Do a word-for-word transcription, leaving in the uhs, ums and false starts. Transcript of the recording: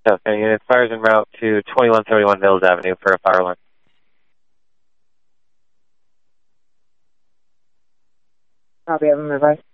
Cessna unit, fires en route to twenty-one thirty-one Mills Avenue for a fire alarm. Copy, have them advised.